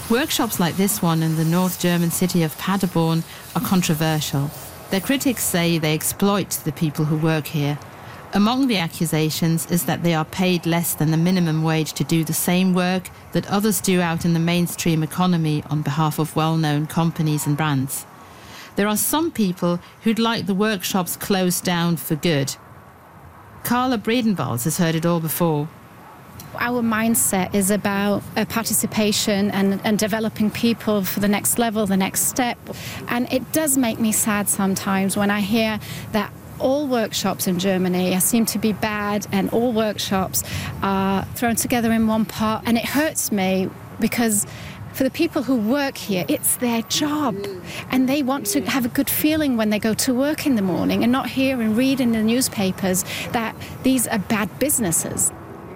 Workshops like this one in the North German city of Paderborn are controversial. Their critics say they exploit the people who work here. Among the accusations is that they are paid less than the minimum wage to do the same work that others do out in the mainstream economy on behalf of well-known companies and brands. There are some people who'd like the workshops closed down for good. Carla Bredenwald has heard it all before. Our mindset is about participation and developing people for the next level, the next step. And it does make me sad sometimes when I hear that all workshops in Germany seem to be bad and all workshops are thrown together in one pot. And it hurts me because for the people who work here, it's their job. And they want to have a good feeling when they go to work in the morning and not hear and read in the newspapers that these are bad businesses.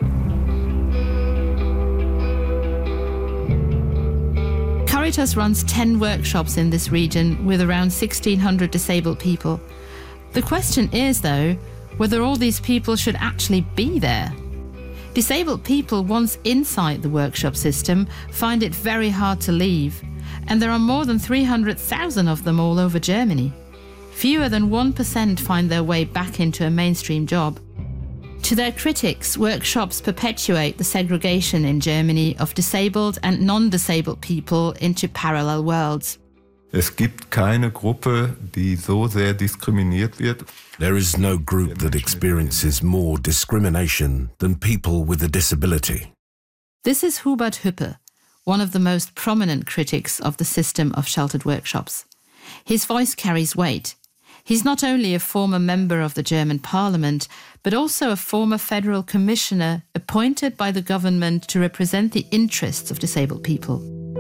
Caritas runs 10 workshops in this region with around 1,600 disabled people. The question is, though, whether all these people should actually be there. Disabled people, once inside the workshop system, find it very hard to leave, and there are more than 300,000 of them all over Germany. Fewer than 1% find their way back into a mainstream job. To their critics, workshops perpetuate the segregation in Germany of disabled and non-disabled people into parallel worlds. Es gibt keine Gruppe, die so sehr diskriminiert wird. There is no group that experiences more discrimination than people with a disability. This is Hubert Hüppe, one of the most prominent critics of the system of sheltered workshops. His voice carries weight. He's not only a former member of the German parliament, but also a former federal commissioner appointed by the government to represent the interests of disabled people.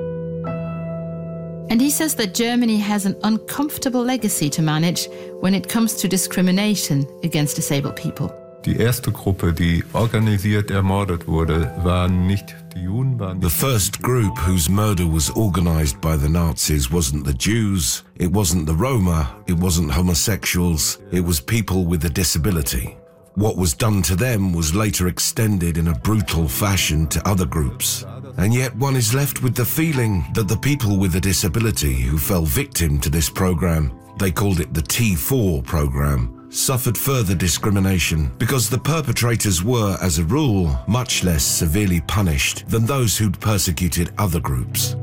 And he says that Germany has an uncomfortable legacy to manage when it comes to discrimination against disabled people. Die erste Gruppe, die organisiert ermordet wurde, waren nicht die Juden. The first group whose murder was organized by the Nazis wasn't the Jews, it wasn't the Roma, it wasn't homosexuals, it was people with a disability. What was done to them was later extended in a brutal fashion to other groups. And yet one is left with the feeling that the people with a disability who fell victim to this program, they called it the T4 program, suffered further discrimination because the perpetrators were, as a rule, much less severely punished than those who'd persecuted other groups.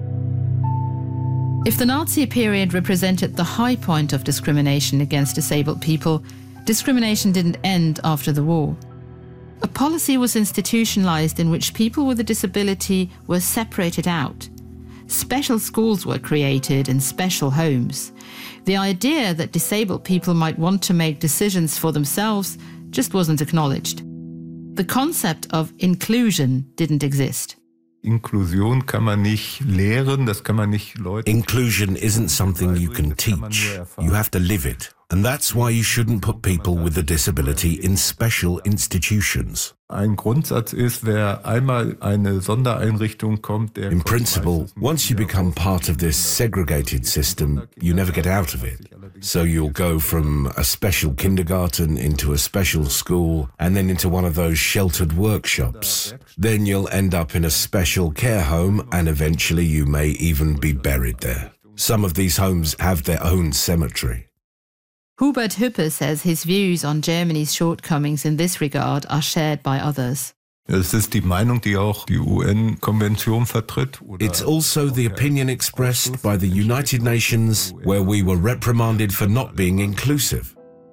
If the Nazi period represented the high point of discrimination against disabled people, discrimination didn't end after the war. A policy was institutionalized in which people with a disability were separated out. Special schools were created in special homes. The idea that disabled people might want to make decisions for themselves just wasn't acknowledged. The concept of inclusion didn't exist. Inklusion kann man nicht lehren, das kann man nicht Leuten. Inclusion isn't something you can teach. You have to live it. And that's why you shouldn't put people with a disability in special institutions. Ein Grundsatz ist, wer einmal eine Sondereinrichtung kommt, der In principle, once you become part of this segregated system, you never get out of it. So you'll go from a special kindergarten into a special school and then into one of those sheltered workshops. Then you'll end up in a special care home and eventually you may even be buried there. Some of these homes have their own cemetery. Hubert Hüppe says his views on Germany's shortcomings in this regard are shared by others. Es ist die Meinung, die auch die UN-Konvention vertritt. It's also the opinion expressed by the United Nations, where we were reprimanded for not being inclusive.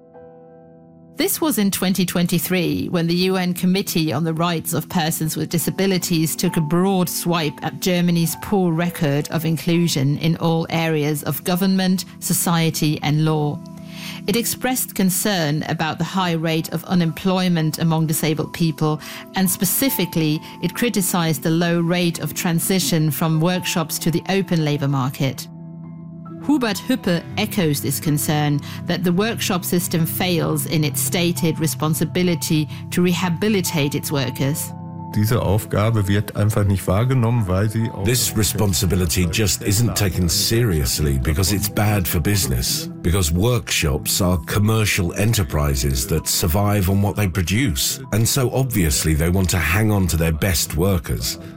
This was in 2023, when the UN Committee on the Rights of Persons with Disabilities took a broad swipe at Germany's poor record of inclusion in all areas of government, society and law. It expressed concern about the high rate of unemployment among disabled people, and specifically, it criticized the low rate of transition from workshops to the open labour market. Hubert Hüppe echoes this concern that the workshop system fails in its stated responsibility to rehabilitate its workers. Diese Aufgabe wird einfach nicht wahrgenommen, weil sie auch This responsibility just isn't taken seriously because it's bad for business, because workshops are commercial enterprises that survive on what they produce, and so obviously they want to hang on to their best workers.